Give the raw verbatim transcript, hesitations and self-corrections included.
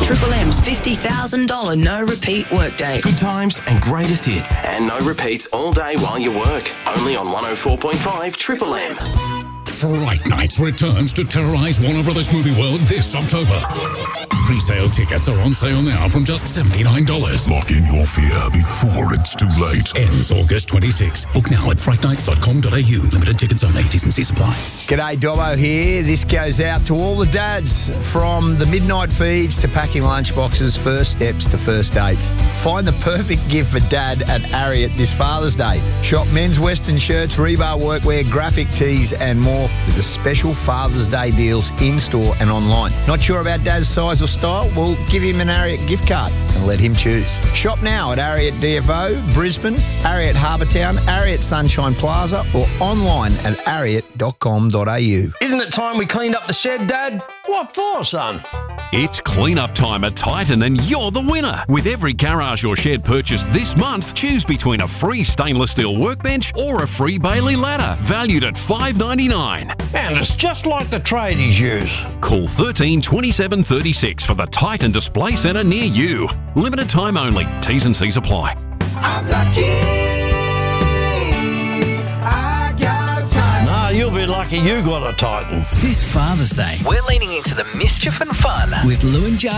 Triple M's fifty thousand dollars no-repeat workday. Good times and greatest hits. And no repeats all day while you work. Only on one oh four point five Triple M. Fright Nights returns to terrorise Warner Brothers Movie World this October. Pre-sale tickets are on sale now from just seventy-nine dollars. Lock in your fear before it's too late. Ends August twenty-sixth. Book now at fright nights dot com dot a u. Limited tickets only. T's and C's apply. G'day, Dobbo here. This goes out to all the dads, from the midnight feeds to packing lunchboxes, first steps to first dates. Find the perfect gift for dad at Ariat this Father's Day. Shop men's western shirts, rebar workwear, graphic tees and more with the special Father's Day deals in-store and online. Not sure about dad's size or style? Well, give him an Ariat gift card and let him choose. Shop now at Ariat D F O, Brisbane, Ariat Harbour Town, Ariat Sunshine Plaza or online at ariat dot com dot a u. Isn't it time we cleaned up the shed, Dad? What for, son? It's clean-up time at Titan and you're the winner. With every garage or shed purchase this month, choose between a free stainless steel workbench or a free Bailey ladder, valued at five dollars ninety-nine. And it's just like the tradies use. Call thirteen twenty-seven thirty-six for the Titan Display Centre near you. Limited time only. T's and C's apply. I'm lucky. I got a Titan. Nah, you'll be lucky you got a Titan. This Father's Day, We're leaning into the mischief and fun with Lou and Joe.